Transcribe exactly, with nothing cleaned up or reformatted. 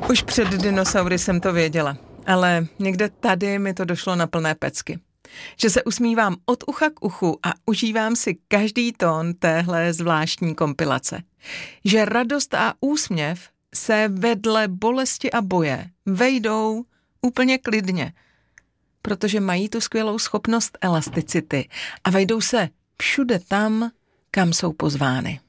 Už před dinosaury jsem to věděla, ale někde tady mi to došlo na plné pecky. Že se usmívám od ucha k uchu a užívám si každý tón téhle zvláštní kompilace. Že radost a úsměv se vedle bolesti a boje vejdou úplně klidně, protože mají tu skvělou schopnost elasticity a vejdou se všude tam, kam jsou pozvány.